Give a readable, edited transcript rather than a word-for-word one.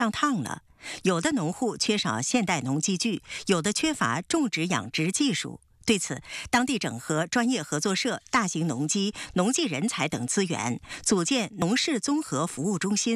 上烫了。有的农户缺少现代农机具，有的缺乏种植养殖技术。对此，当地整合专业合作社、大型农机、农技人才等资源，组建农事综合服务中心。